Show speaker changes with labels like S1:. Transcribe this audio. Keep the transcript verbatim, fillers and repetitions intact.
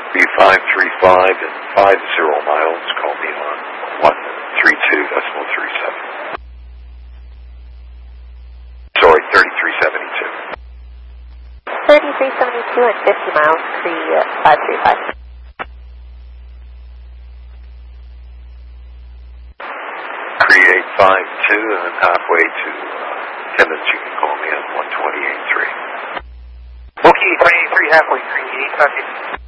S1: B five three five and five zero miles. Call me on one three two decimal three seven. Sorry, thirty three seventy two.
S2: Thirty three seventy two and fifty miles. Cree five three five.
S1: Cree eight five two, and then halfway to uh, Timmins, you can call me on one twenty eight three.
S3: Okay, twenty eight three halfway. Cree eight five two.